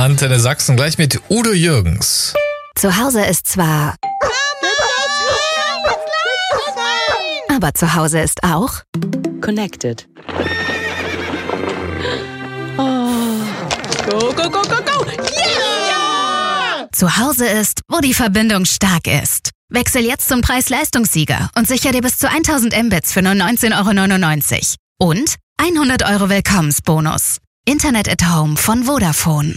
Antenne Sachsen gleich mit Udo Jürgens. Zu Hause ist zwar... Aber zu Hause ist auch... Connected. Oh. Go, go, go, go, go! Yeah! Zu Hause ist, wo die Verbindung stark ist. Wechsel jetzt zum Preis-Leistungssieger und sicher dir bis zu 1000 Mbits für nur 19,99 €. Und 100 € Willkommensbonus. Internet at Home von Vodafone.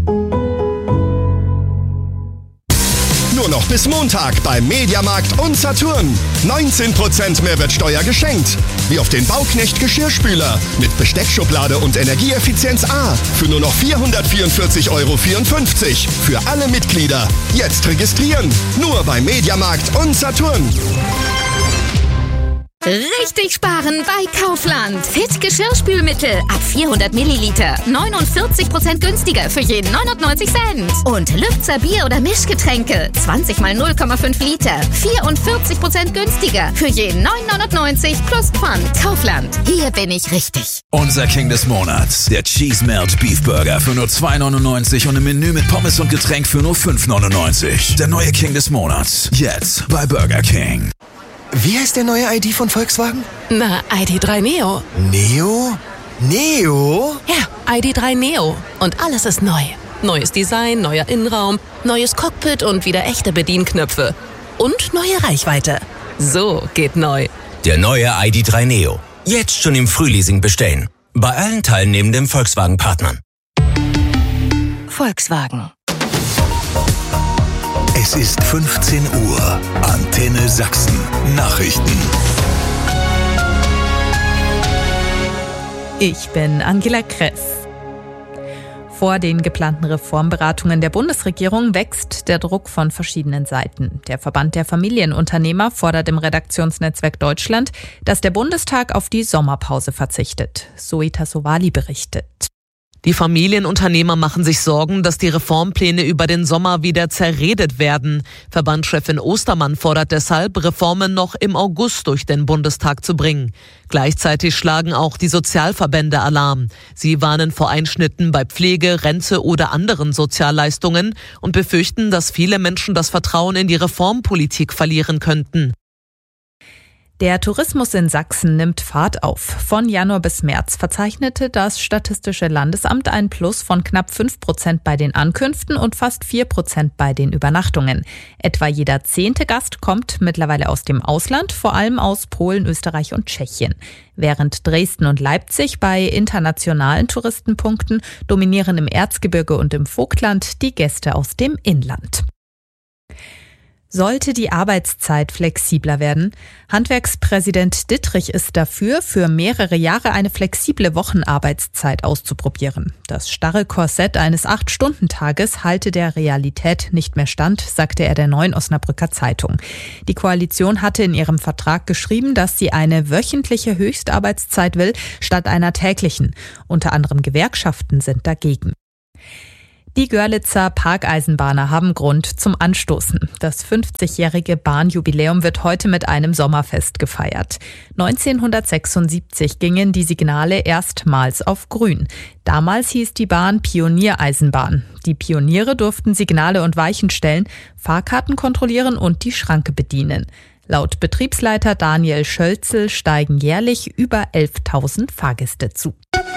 Nur noch bis Montag beim Mediamarkt und Saturn. 19% Mehrwertsteuer geschenkt. Wie auf den Bauknecht Geschirrspüler mit Besteckschublade und Energieeffizienz A für nur noch 444,54 € für alle Mitglieder. Jetzt registrieren. Nur beim Mediamarkt und Saturn. Richtig sparen bei Kaufland. Fit Geschirrspülmittel ab 400 Milliliter. 49% günstiger für jeden 99 Cent. Und Lübzer Bier- oder Mischgetränke. 20 mal 0,5 Liter. 44% günstiger für jeden 9,99 plus Pfand. Kaufland. Hier bin ich richtig. Unser King des Monats. Der Cheese Melt Beef Burger für nur 2,99 € und im Menü mit Pommes und Getränk für nur 5,99 €. Der neue King des Monats. Jetzt bei Burger King. Wie heißt der neue ID von Volkswagen? Na, ID.3 Neo. Neo? Neo? Ja, ID.3 Neo. Und alles ist neu. Neues Design, neuer Innenraum, neues Cockpit und wieder echte Bedienknöpfe. Und neue Reichweite. So geht neu. Der neue ID.3 Neo. Jetzt schon im Frühleasing bestellen. Bei allen teilnehmenden Volkswagen-Partnern. Volkswagen. Es ist 15 Uhr. Antenne Sachsen. Nachrichten. Ich bin Angela Kress. Vor den geplanten Reformberatungen der Bundesregierung wächst der Druck von verschiedenen Seiten. Der Verband der Familienunternehmer fordert im Redaktionsnetzwerk Deutschland, dass der Bundestag auf die Sommerpause verzichtet. Zoe Sowali berichtet. Die Familienunternehmer machen sich Sorgen, dass die Reformpläne über den Sommer wieder zerredet werden. Verbandschefin Ostermann fordert deshalb, Reformen noch im August durch den Bundestag zu bringen. Gleichzeitig schlagen auch die Sozialverbände Alarm. Sie warnen vor Einschnitten bei Pflege, Rente oder anderen Sozialleistungen und befürchten, dass viele Menschen das Vertrauen in die Reformpolitik verlieren könnten. Der Tourismus in Sachsen nimmt Fahrt auf. Von Januar bis März verzeichnete das Statistische Landesamt ein Plus von knapp 5% bei den Ankünften und fast 4% bei den Übernachtungen. Etwa jeder 10. Gast kommt mittlerweile aus dem Ausland, vor allem aus Polen, Österreich und Tschechien. Während Dresden und Leipzig bei internationalen Touristenpunkten dominieren im Erzgebirge und im Vogtland die Gäste aus dem Inland. Sollte die Arbeitszeit flexibler werden? Handwerkspräsident Dittrich ist dafür, für mehrere Jahre eine flexible Wochenarbeitszeit auszuprobieren. Das starre Korsett eines 8-Stunden-Tages halte der Realität nicht mehr stand, sagte er der Neuen Osnabrücker Zeitung. Die Koalition hatte in ihrem Vertrag geschrieben, dass sie eine wöchentliche Höchstarbeitszeit will, statt einer täglichen. Unter anderem Gewerkschaften sind dagegen. Die Görlitzer Parkeisenbahner haben Grund zum Anstoßen. Das 50-jährige Bahnjubiläum wird heute mit einem Sommerfest gefeiert. 1976 gingen die Signale erstmals auf grün. Damals hieß die Bahn Pioniereisenbahn. Die Pioniere durften Signale und Weichen stellen, Fahrkarten kontrollieren und die Schranke bedienen. Laut Betriebsleiter Daniel Schölzel steigen jährlich über 11.000 Fahrgäste zu.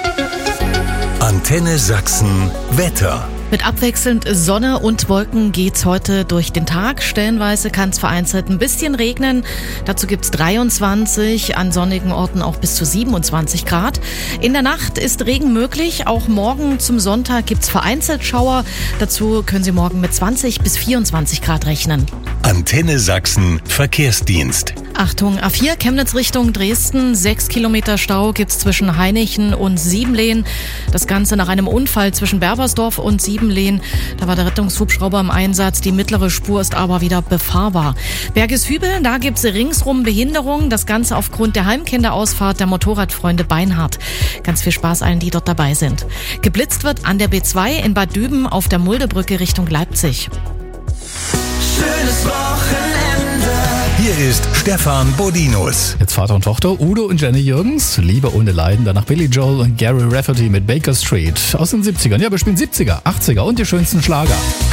Antenne Sachsen Wetter. Mit abwechselnd Sonne und Wolken geht's heute durch den Tag. Stellenweise kann es vereinzelt ein bisschen regnen. Dazu gibt's 23, an sonnigen Orten auch bis zu 27 Grad. In der Nacht ist Regen möglich. Auch morgen zum Sonntag gibt's vereinzelt Schauer. Dazu können Sie morgen mit 20 bis 24 Grad rechnen. Antenne Sachsen Verkehrsdienst. Achtung, A4 Chemnitz Richtung Dresden. 6 Kilometer Stau gibt's zwischen Hainichen und Siebenlehn. Das Ganze nach einem Unfall zwischen Berbersdorf und Siebenlehn. Da war der Rettungshubschrauber im Einsatz. Die mittlere Spur ist aber wieder befahrbar. Bergeshübel, da gibt's ringsrum Behinderung. Das Ganze aufgrund der Heimkinderausfahrt der Motorradfreunde Beinhardt. Ganz viel Spaß allen, die dort dabei sind. Geblitzt wird an der B2 in Bad Düben auf der Muldebrücke Richtung Leipzig. Schönes Wochenende. Hier Hier ist Stefan Bodinus. Jetzt Vater und Tochter, Udo und Jenny Jürgens, Liebe ohne Leiden, danach Billy Joel und Gary Rafferty mit Baker Street aus den 70ern. Ja, wir spielen 70er, 80er und die schönsten Schlager.